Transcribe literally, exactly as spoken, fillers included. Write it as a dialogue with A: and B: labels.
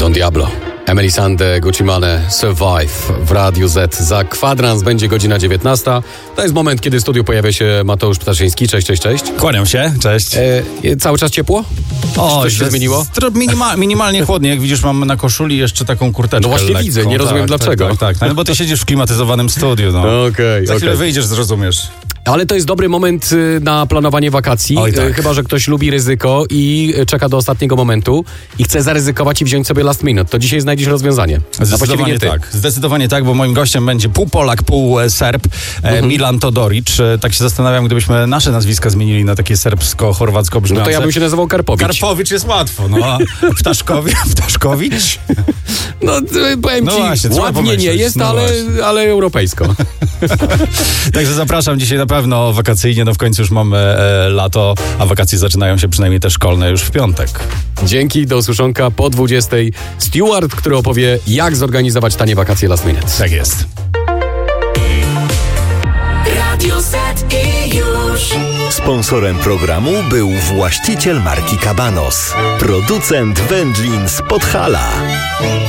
A: Don Diablo. Emeli Sandé, Gucci Mane, Survive w Radiu Z. Za kwadrans będzie godzina dziewiętnasta. To jest moment, kiedy w studiu pojawia się Mateusz Ptaszyński. Cześć, cześć, cześć.
B: Kłaniam się, cześć.
A: E, cały czas ciepło?
B: O,
A: coś się zmieniło?
B: Minima, minimalnie chłodnie. Jak widzisz, mam na koszuli jeszcze taką kurteczkę.
A: No właśnie
B: lekką.
A: widzę, nie rozumiem
B: tak,
A: dlaczego.
B: Tak, tak, tak. No bo ty siedzisz w klimatyzowanym studiu, no.
A: Okej, okay,
B: Za chwilę
A: okay.
B: wyjdziesz, zrozumiesz.
A: Ale to jest dobry moment na planowanie wakacji,
B: Oj, tak.
A: chyba że ktoś lubi ryzyko i czeka do ostatniego momentu i chce zaryzykować i wziąć sobie last minute. To dzisiaj znajdziesz rozwiązanie.
B: Zdecydowanie
A: nie ty.
B: tak. Zdecydowanie tak, bo moim gościem będzie pół Polak, pół Serb, mhm. Milan Todoric. Tak się zastanawiam, gdybyśmy nasze nazwiska zmienili na takie serbsko-chorwacko brzmiące.
A: No to ja bym się nazywał Karpowicz.
B: Karpowicz jest łatwo, no a Ptaszkowi, Ptaszkowicz?
A: No powiem
B: no
A: ci,
B: właśnie,
A: ładnie nie jest, no ale, ale europejsko.
B: Także zapraszam dzisiaj na pewno wakacyjnie, no w końcu już mamy e, lato, a wakacje zaczynają się przynajmniej te szkolne już w piątek.
A: Dzięki, do usłyszonka po dwudziestej. Steward, który opowie, jak zorganizować tanie wakacje last minute.
B: Tak jest.
C: Radio Z i już.
D: Sponsorem programu był właściciel marki Cabanos, producent wędlin z Podhala.